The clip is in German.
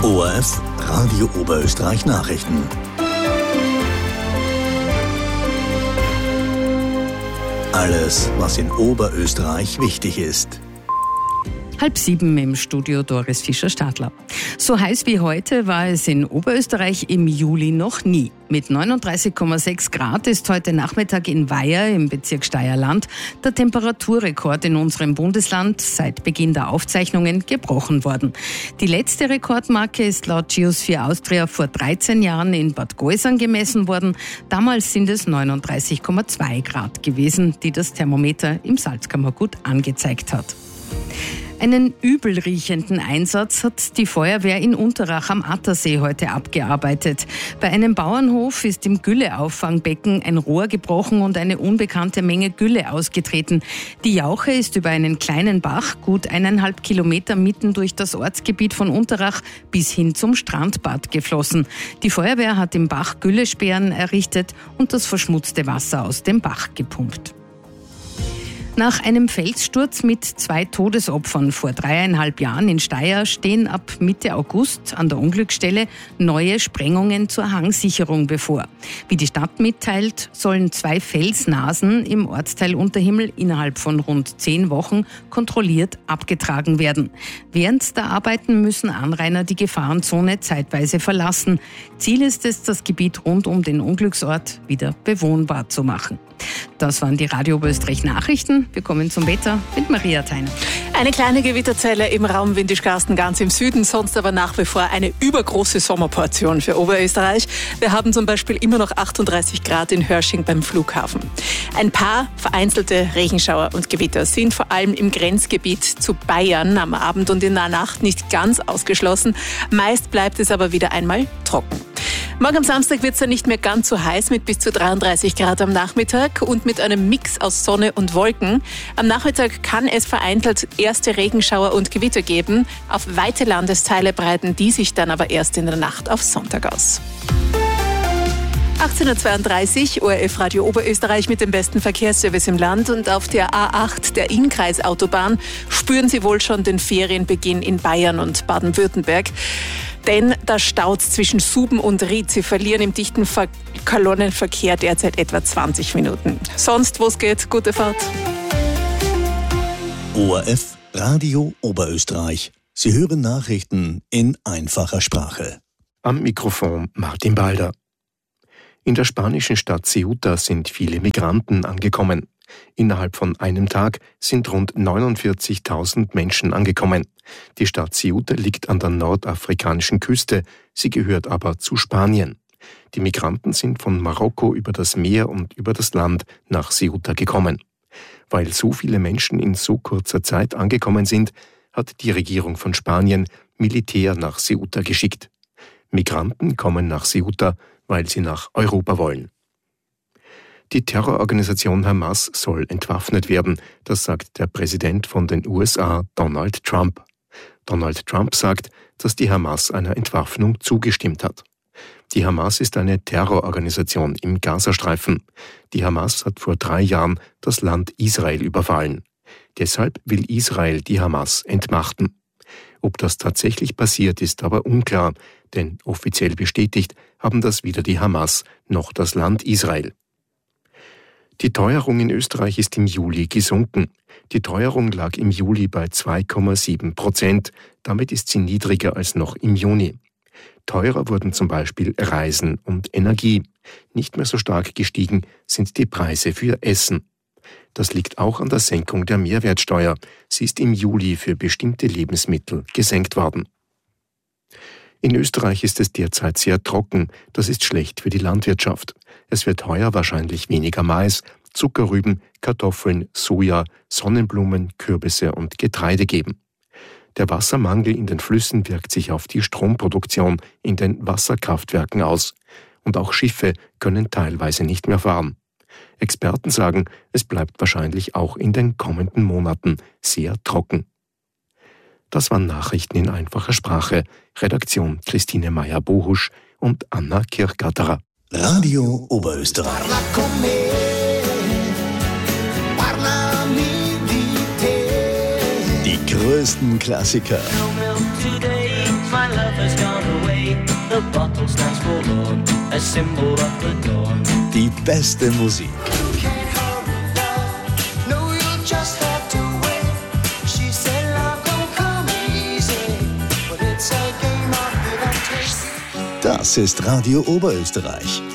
ORF Radio Oberösterreich Nachrichten. Alles, was in Oberösterreich wichtig ist. 6:30 im Studio Doris Fischer-Stadler. So heiß wie heute war es in Oberösterreich im Juli noch nie. Mit 39,6 Grad ist heute Nachmittag in Weiher im Bezirk Steierland der Temperaturrekord in unserem Bundesland seit Beginn der Aufzeichnungen gebrochen worden. Die letzte Rekordmarke ist laut Geosphere Austria vor 13 Jahren in Bad Goisern gemessen worden. Damals sind es 39,2 Grad gewesen, die das Thermometer im Salzkammergut angezeigt hat. Einen übel riechenden Einsatz hat die Feuerwehr in Unterach am Attersee heute abgearbeitet. Bei einem Bauernhof ist im Gülleauffangbecken ein Rohr gebrochen und eine unbekannte Menge Gülle ausgetreten. Die Jauche ist über einen kleinen Bach, gut 1,5 Kilometer mitten durch das Ortsgebiet von Unterach bis hin zum Strandbad geflossen. Die Feuerwehr hat im Bach Güllesperren errichtet und das verschmutzte Wasser aus dem Bach gepumpt. Nach einem Felssturz mit 2 Todesopfern vor 3,5 Jahren in Steyr stehen ab Mitte August an der Unglücksstelle neue Sprengungen zur Hangsicherung bevor. Wie die Stadt mitteilt, sollen 2 Felsnasen im Ortsteil Unterhimmel innerhalb von rund 10 Wochen kontrolliert abgetragen werden. Während der Arbeiten müssen Anrainer die Gefahrenzone zeitweise verlassen. Ziel ist es, das Gebiet rund um den Unglücksort wieder bewohnbar zu machen. Das waren die Radio Oberösterreich Nachrichten. Wir kommen zum Wetter mit Maria Theiner. Eine kleine Gewitterzelle im Raum Windischgarsten ganz im Süden, sonst aber nach wie vor eine übergroße Sommerportion für Oberösterreich. Wir haben zum Beispiel immer noch 38 Grad in Hörsching beim Flughafen. Ein paar vereinzelte Regenschauer und Gewitter sind vor allem im Grenzgebiet zu Bayern am Abend und in der Nacht nicht ganz ausgeschlossen. Meist bleibt es aber wieder einmal trocken. Morgen am Samstag wird es dann nicht mehr ganz so heiß mit bis zu 33 Grad am Nachmittag und mit einem Mix aus Sonne und Wolken. Am Nachmittag kann es vereinzelt erste Regenschauer und Gewitter geben. Auf weite Landesteile breiten die sich dann aber erst in der Nacht auf Sonntag aus. 18:32 Uhr, ORF Radio Oberösterreich mit dem besten Verkehrsservice im Land. Und auf der A8, der Innkreisautobahn, spüren Sie wohl schon den Ferienbeginn in Bayern und Baden-Württemberg. Denn da staut zwischen Suben und Ried. Sie verlieren im dichten Kolonnenverkehr derzeit etwa 20 Minuten. Sonst, wo es geht, gute Fahrt. ORF Radio Oberösterreich. Sie hören Nachrichten in einfacher Sprache. Am Mikrofon Martin Balder. In der spanischen Stadt Ceuta sind viele Migranten angekommen. Innerhalb von einem Tag sind rund 49.000 Menschen angekommen. Die Stadt Ceuta liegt an der nordafrikanischen Küste, sie gehört aber zu Spanien. Die Migranten sind von Marokko über das Meer und über das Land nach Ceuta gekommen. Weil so viele Menschen in so kurzer Zeit angekommen sind, hat die Regierung von Spanien Militär nach Ceuta geschickt. Migranten kommen nach Ceuta, weil sie nach Europa wollen. Die Terrororganisation Hamas soll entwaffnet werden, das sagt der Präsident von den USA, Donald Trump. Donald Trump sagt, dass die Hamas einer Entwaffnung zugestimmt hat. Die Hamas ist eine Terrororganisation im Gazastreifen. Die Hamas hat vor 3 Jahren das Land Israel überfallen. Deshalb will Israel die Hamas entmachten. Ob das tatsächlich passiert, ist aber unklar, denn offiziell bestätigt haben das weder die Hamas noch das Land Israel. Die Teuerung in Österreich ist im Juli gesunken. Die Teuerung lag im Juli bei 2,7%. Damit ist sie niedriger als noch im Juni. Teurer wurden zum Beispiel Reisen und Energie. Nicht mehr so stark gestiegen sind die Preise für Essen. Das liegt auch an der Senkung der Mehrwertsteuer. Sie ist im Juli für bestimmte Lebensmittel gesenkt worden. In Österreich ist es derzeit sehr trocken. Das ist schlecht für die Landwirtschaft. Es wird heuer wahrscheinlich weniger Mais, Zuckerrüben, Kartoffeln, Soja, Sonnenblumen, Kürbisse und Getreide geben. Der Wassermangel in den Flüssen wirkt sich auf die Stromproduktion in den Wasserkraftwerken aus. Und auch Schiffe können teilweise nicht mehr fahren. Experten sagen, es bleibt wahrscheinlich auch in den kommenden Monaten sehr trocken. Das waren Nachrichten in einfacher Sprache. Redaktion Christine Meyer-Bohusch und Anna Kirchgatterer. Radio Oberösterreich. Die größten Klassiker. the bottle stands forlorn, a symbol of the dawn. Die beste Musik. Das ist Radio Oberösterreich.